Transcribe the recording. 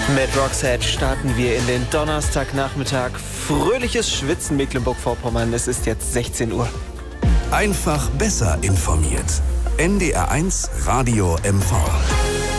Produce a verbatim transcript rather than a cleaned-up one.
Mit Roxette starten wir in den Donnerstagnachmittag. Fröhliches Schwitzen Mecklenburg-Vorpommern. Es ist jetzt sechzehn Uhr. Einfach besser informiert. N D R eins Radio M V.